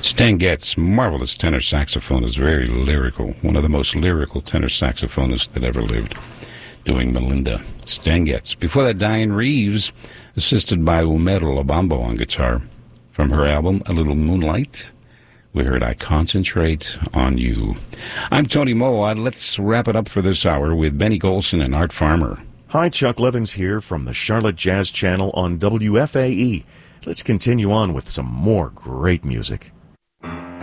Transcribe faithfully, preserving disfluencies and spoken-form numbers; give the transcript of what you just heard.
Stan Getz, marvelous tenor saxophonist, very lyrical, one of the most lyrical tenor saxophonists that ever lived, doing Melinda. Stan Getz. Before that, Diane Reeves, assisted by Umero Lobambo on guitar. From her album, A Little Moonlight, we heard I Concentrate on You. I'm Tony Mowat. Let's wrap it up for this hour with Benny Golson and Art Farmer. Hi, Chuck Levins here from the Charlotte Jazz Channel on W F A E. Let's continue on with some more great music.